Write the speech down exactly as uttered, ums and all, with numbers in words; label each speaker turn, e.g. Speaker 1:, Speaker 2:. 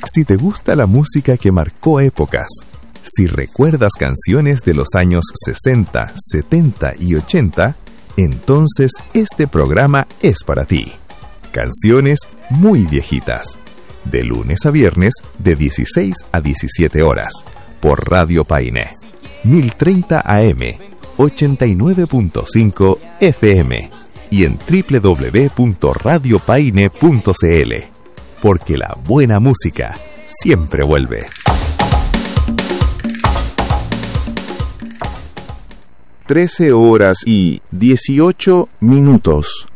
Speaker 1: Si te gusta la música que marcó épocas, si recuerdas canciones de los años sesenta, setenta y ochenta, entonces este programa es para ti. Canciones muy viejitas. De lunes a viernes, de dieciséis a diecisiete horas, por Radio Paine. mil treinta A M, ochenta y nueve punto cinco F M y en doble u doble u doble u punto radio paine punto c l. Porque la buena música siempre vuelve.
Speaker 2: trece horas y dieciocho minutos.